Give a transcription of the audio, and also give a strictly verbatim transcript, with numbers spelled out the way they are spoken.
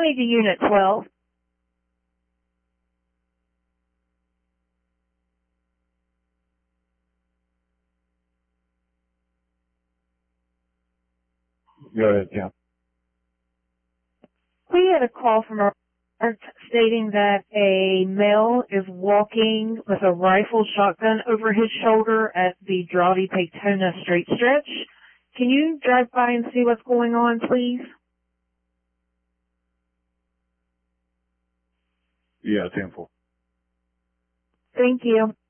County to Unit twelve. Go ahead, yeah. We had a call from a resident stating that a male is walking with a rifled shotgun over his shoulder at the Drawdy-Peytona Straight Stretch. Can you drive by and see what's going on, please? Yeah, ten four. Thank you.